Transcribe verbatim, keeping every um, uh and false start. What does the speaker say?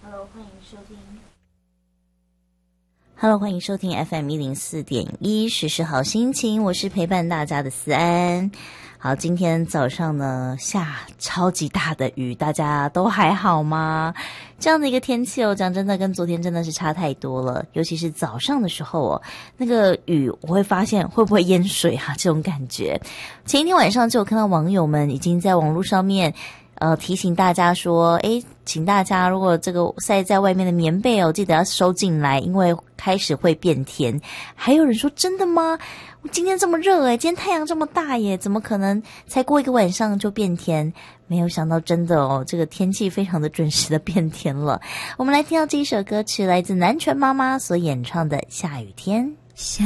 Hello， 欢迎收听。Hello， 欢迎收听 F M 一零四点一，时时好心情，我是陪伴大家的思安。好，今天早上呢下超级大的雨，大家都还好吗？这样的一个天气哦，讲真的跟昨天真的是差太多了，尤其是早上的时候哦，那个雨我会发现会不会淹水啊，这种感觉。前一天晚上就有看到网友们已经在网络上面呃提醒大家说，诶，请大家如果这个晒在外面的棉被哦，记得要收进来，因为开始会变天。还有人说真的吗？今天这么热诶，今天太阳这么大耶，怎么可能才过一个晚上就变天？没有想到真的哦，这个天气非常的准时的变天了。我们来听到这一首歌曲，来自南拳妈妈所演唱的《下雨天》。 下